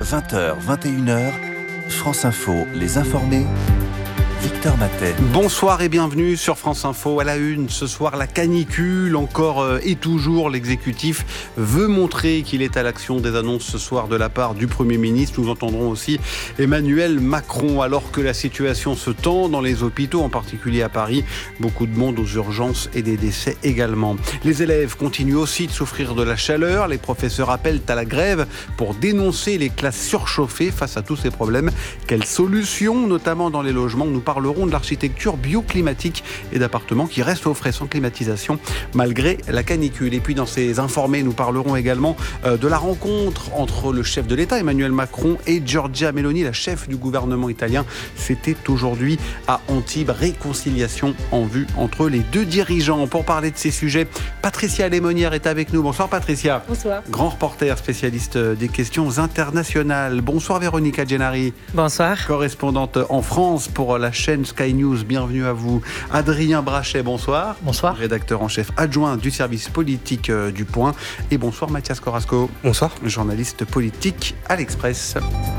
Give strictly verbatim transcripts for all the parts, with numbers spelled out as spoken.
vingt heures, vingt et une heures, France Info, les informés, Victor Matet. Bonsoir et bienvenue sur France Info. À la une, ce soir, la canicule, encore et toujours, l'exécutif veut montrer qu'il est à l'action. Des annonces ce soir de la part du Premier ministre. Nous entendrons aussi Emmanuel Macron, alors que la situation se tend dans les hôpitaux, en particulier à Paris. Beaucoup de monde aux urgences et des décès également. Les élèves continuent aussi de souffrir de la chaleur. Les professeurs appellent à la grève pour dénoncer les classes surchauffées face à tous ces problèmes. Quelles solutions, notamment dans les logements? Nous parlerons de l'architecture bioclimatique et d'appartements qui restent au frais sans climatisation malgré la canicule. Et puis dans ces informés, nous parlerons également de la rencontre entre le chef de l'État, Emmanuel Macron, et Giorgia Meloni, la chef du gouvernement italien. C'était aujourd'hui à Antibes. Réconciliation en vue entre les deux dirigeants. Pour parler de ces sujets, Patricia Lémonière est avec nous. Bonsoir Patricia. Bonsoir. Grand reporter, spécialiste des questions internationales. Bonsoir Véronica Gennari. Bonsoir. Correspondante en France pour la chaîne Sky News, bienvenue à vous. Adrien Brachet, bonsoir. Bonsoir. Rédacteur en chef adjoint du service politique du Point. Et bonsoir Mathias Corasco. Bonsoir. Journaliste politique à l'Express.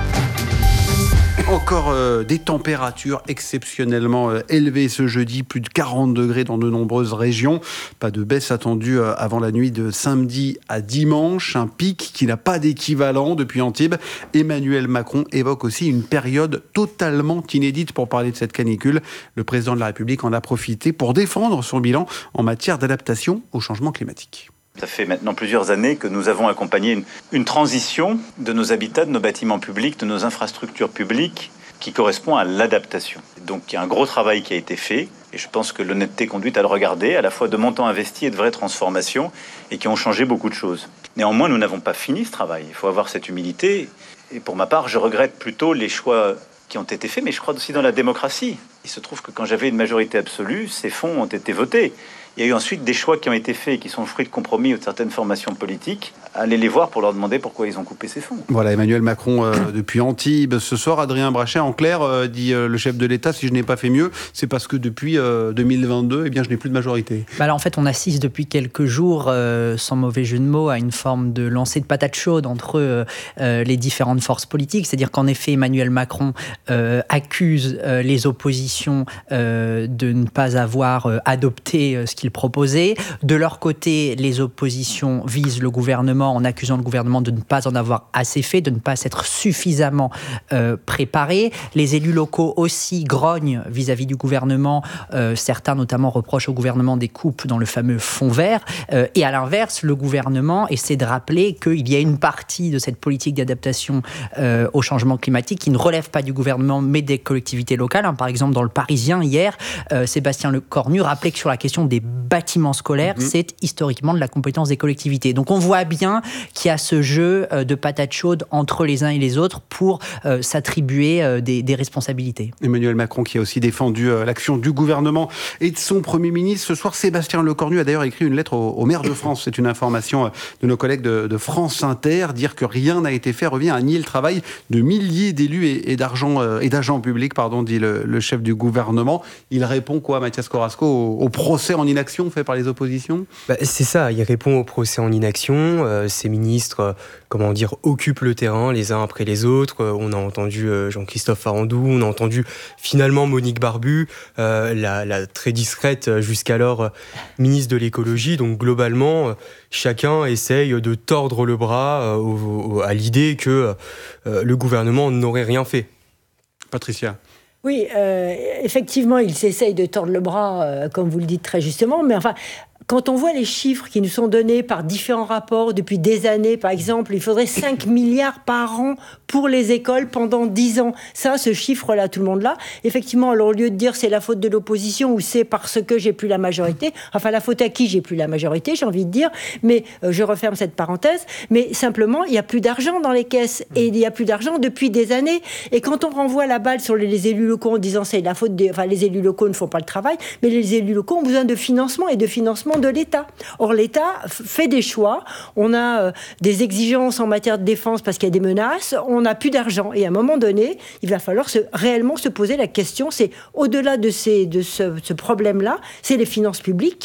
Encore euh, des températures exceptionnellement euh, élevées ce jeudi, plus de quarante degrés dans de nombreuses régions. Pas de baisse attendue euh, avant la nuit de samedi à dimanche. Un pic qui n'a pas d'équivalent depuis Antibes. Emmanuel Macron évoque aussi une période totalement inédite pour parler de cette canicule. Le président de la République en a profité pour défendre son bilan en matière d'adaptation au changement climatique. Ça fait maintenant plusieurs années que nous avons accompagné une, une transition de nos habitats, de nos bâtiments publics, de nos infrastructures publiques qui correspond à l'adaptation. Donc il y a un gros travail qui a été fait et je pense que l'honnêteté conduit à le regarder, à la fois de montants investis et de vraies transformations et qui ont changé beaucoup de choses. Néanmoins, nous n'avons pas fini ce travail. Il faut avoir cette humilité et pour ma part, je regrette plutôt les choix qui ont été faits, mais je crois aussi dans la démocratie. Il se trouve que quand j'avais une majorité absolue, ces fonds ont été votés. Il y a eu ensuite des choix qui ont été faits et qui sont le fruit de compromis ou de certaines formations politiques. Allez les voir pour leur demander pourquoi ils ont coupé ces fonds. Voilà, Emmanuel Macron euh, depuis Antibes. Ce soir, Adrien Brachet, en clair, euh, dit euh, le chef de l'État, si je n'ai pas fait mieux, c'est parce que depuis euh, deux mille vingt-deux, eh bien, je n'ai plus de majorité. Bah là, en fait, on assiste depuis quelques jours, euh, sans mauvais jeu de mots, à une forme de lancer de patate chaude entre euh, euh, les différentes forces politiques. C'est-à-dire qu'en effet, Emmanuel Macron euh, accuse euh, les oppositions euh, de ne pas avoir euh, adopté euh, ce qu'il proposait. De leur côté, les oppositions visent le gouvernement en accusant le gouvernement de ne pas en avoir assez fait, de ne pas s'être suffisamment euh, préparé. Les élus locaux aussi grognent vis-à-vis du gouvernement. Euh, certains notamment reprochent au gouvernement des coupes dans le fameux fonds vert. Euh, et à l'inverse, le gouvernement essaie de rappeler qu'il y a une partie de cette politique d'adaptation euh, au changement climatique qui ne relève pas du gouvernement mais des collectivités locales. Hein. Par exemple, dans le Parisien, hier, euh, Sébastien Lecornu rappelait que sur la question des bâtiments scolaires, mmh. c'est historiquement de la compétence des collectivités. Donc on voit bien qu'il y a ce jeu de patates chaudes entre les uns et les autres pour euh, s'attribuer euh, des, des responsabilités. Emmanuel Macron qui a aussi défendu euh, l'action du gouvernement et de son Premier ministre. Ce soir, Sébastien Lecornu a d'ailleurs écrit une lettre au, au maire de France. C'est une information de nos collègues de, de France Inter. Dire que rien n'a été fait revient à nier le travail de milliers d'élus et, et, d'argent, euh, et d'agents publics, pardon, dit le, le chef du gouvernement. Il répond quoi, Mathias Corasco, au, au procès en inaction fait par les oppositions? Bah, c'est ça, il répond au procès en inaction. Euh, ces ministres, euh, comment dire, occupent le terrain les uns après les autres. Euh, on a entendu euh, Jean-Christophe Farandou, on a entendu finalement Monique Barbu, euh, la, la très discrète jusqu'alors euh, ministre de l'écologie. Donc globalement, euh, chacun essaye de tordre le bras euh, au, au, à l'idée que euh, le gouvernement n'aurait rien fait. Patricia. Oui, euh, effectivement, il s'essaye de tordre le bras, euh, comme vous le dites très justement, mais enfin... Quand on voit les chiffres qui nous sont donnés par différents rapports depuis des années, par exemple, il faudrait cinq milliards par an pour les écoles pendant dix ans. Ça, ce chiffre-là, tout le monde l'a. Effectivement, alors, au lieu de dire c'est la faute de l'opposition ou c'est parce que j'ai plus la majorité, enfin la faute à qui j'ai plus la majorité, j'ai envie de dire, mais euh, je referme cette parenthèse, mais simplement, il n'y a plus d'argent dans les caisses et il n'y a plus d'argent depuis des années. Et quand on renvoie la balle sur les, les élus locaux en disant c'est la faute des... Enfin, les élus locaux ne font pas le travail, mais les élus locaux ont besoin de financement et de financement de l'État. Or, l'État fait des choix. On a euh, des exigences en matière de défense parce qu'il y a des menaces. On n'a plus d'argent. Et à un moment donné, il va falloir se, réellement se poser la question. C'est au-delà de, ces, de ce, ce problème-là, c'est les finances publiques